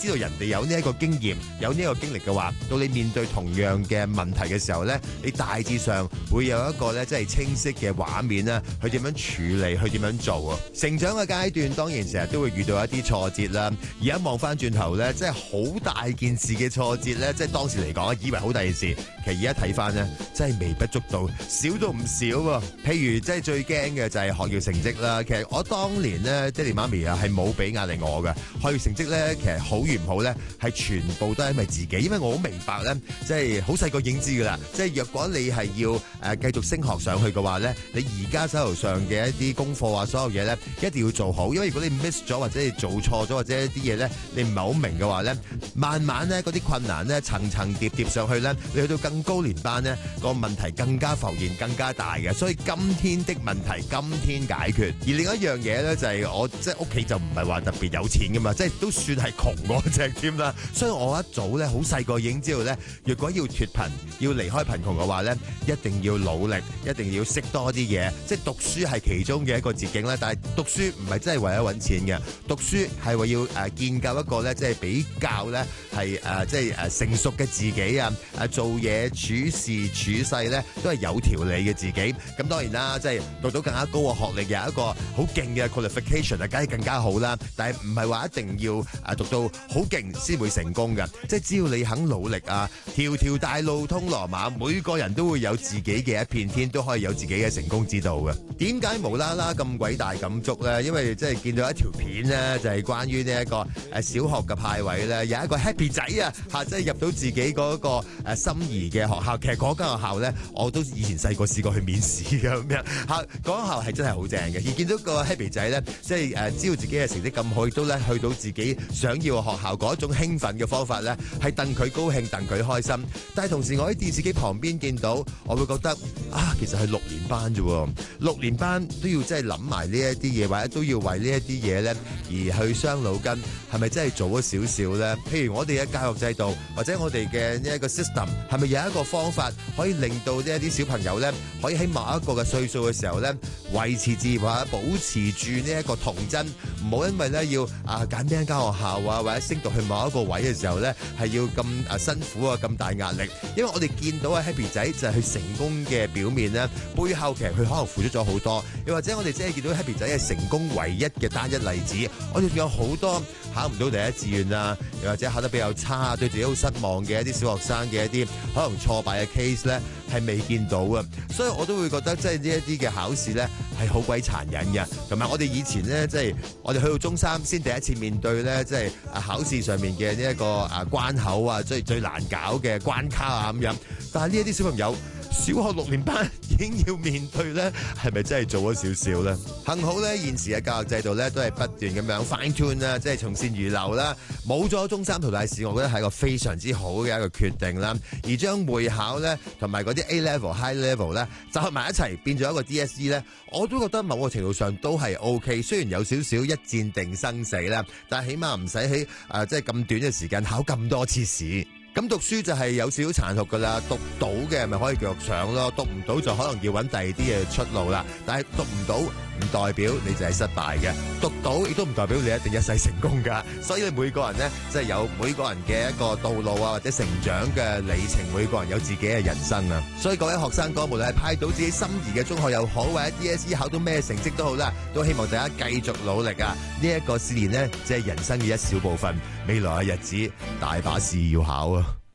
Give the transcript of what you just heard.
知道人哋有呢一個經驗，有呢一個經歷嘅話，到你面對同樣嘅問題嘅時候呢，你大致上會有一個呢，即係清晰嘅畫面啦，去點樣處理，去點樣做啊。成長嘅階段當然成日都會遇到一啲挫折啦。而家望翻轉頭呢，即係好大件事嘅挫折呢，即係當時嚟講以為好大件事，其實而家睇翻呢，真係微不足道，少到唔少喎。譬如即係最驚嘅就係學業成績啦。其實我當年呢，爹哋媽咪啊係冇俾壓力我嘅，學業成績呢，其實好與唔好呢，係全部都係因為自己，因為我好明白呢，即係好細個已經知㗎啦。即係若果你係要繼續升學上去嘅話呢，你而家手頭上嘅一啲功課啊，所有嘢呢，一定要做好，因為如果你 miss 咗或者你做錯咗或者一啲嘢呢，你唔係好明嘅話呢，慢慢呢嗰啲困難呢，層層疊疊上去呢，你去到更高年班呢，個問題更加浮現更加大嘅，所以今天的問題今天解決。而另一樣嘢呢，就係我即係屋企就唔係話特別有錢㗎嘛，即係都算係窮嗰隻添啦，所以我一早呢，好細個已經知道呢，如果要脫貧要離開貧窮嘅話呢，一定要努力，一定要識多啲嘢，即係讀書係其中嘅一個捷徑啦。但係讀書唔係真係為咗揾錢嘅，讀書係為要建構一個呢，即係比較呢，係即係成熟嘅自己啊！做嘢處事處世呢，都係有條理嘅自己。咁當然啦，即係讀到更加高嘅學歷，有一個好勁嘅 qualification 啊，梗係更加好啦。但係唔係話一定要讀到好勁先會成功嘅，即係只要你肯努力啊，條條大路通羅馬，每個人都會有自己嘅一片天，都可以有自己嘅成功之道嘅。點解無啦啦咁鬼大感觸呢？因為即係見到一條片呢，就係關於呢一個小學嘅派位呢，有一個 happy 仔啊，即係入到自己嗰個心儀嘅學校。其實嗰間學校呢，我都以前細個試過去面試嘅咁樣嚇，嗰間學校係真係好正嘅。而見到個 happy 仔呢，即係知道自己嘅成績咁好，亦都咧去到自己想要嘅學校嗰一種興奮嘅方法呢，係戥佢高興，戥佢開心。但係同時我喺電視機旁邊見到，我會覺得其實係6年班啫喎，6年班都要真係諗埋呢一啲嘢，或者都要為呢一啲嘢呢而去傷腦筋，係咪真係做咗少少呢？譬如我哋嘅教育制度，或者我哋嘅呢一個 system，係咪有一個方法可以令到呢一啲小朋友呢，可以喺某一個嘅歲數嘅時候呢，維持住或者保持住呢一個童真，唔好因為呢要揀邊間學校啊，或者升讀去某一個位嘅時候呢，係要咁辛苦啊，咁大壓力。因為我哋見到嘅 Happy 仔就係佢成功嘅表面呢，背後其實佢可能付出咗好多。又或者我哋只係見到 Happy 仔係成功唯一嘅單一例子，我哋仲有好多考唔到第一志願啊，又或者考得比較差，對自己好失望嘅一啲小學生嘅一啲可能挫敗嘅 case 呢，係未見到啊。所以我都會覺得即係呢一啲嘅考試呢，係好鬼殘忍嘅。同埋我哋以前呢，即係我哋去到中三先第一次面對呢，即係考試上面嘅呢一個關口啊，即係最難搞嘅關卡啊咁樣。但係呢一啲小朋友小學6年班已經要面對呢，係咪真係做咗少少呢？幸好呢，現時嘅教育制度呢，都係不斷咁樣 fine tune 啦，即係從善如流啦。冇咗中三淘汰試，我覺得係一個非常之好嘅一個決定啦。而將會考呢，同埋嗰啲 A level、high level 呢，集合埋一齊變咗一個 DSE 呢，我都覺得某個程度上都係 OK。雖然有少少一戰定生死啦，但係起碼唔使喺即係咁短嘅時間考咁多次試。咁讀書就係有少少殘酷噶啦，讀到嘅咪可以繼續上咯，讀唔到就可能要揾第二啲嘅出路啦。但係讀唔到唔代表你就係失敗嘅，讀到亦都唔代表你一定一世成功噶。所以你每個人呢，即係有每個人嘅一個道路啊，或者成長嘅里程，每個人有自己嘅人生啊。所以各位學生哥，無論係派到自己心儀嘅中學又好，或者 DSE 考到咩成績都好啦，都希望大家繼續努力啊！呢一個試練呢，即係人生嘅一小部分，未來嘅日子大把試要考啊！